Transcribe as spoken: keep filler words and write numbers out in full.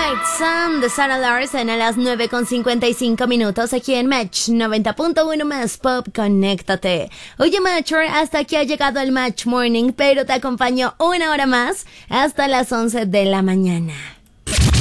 Midnight Sun de Sarah Larson a las nueve con cincuenta y cinco minutos aquí en Match noventa punto uno más Pop. Conéctate. Oye, Matcher, hasta aquí ha llegado el Match Morning, pero te acompaño una hora más hasta las once de la mañana.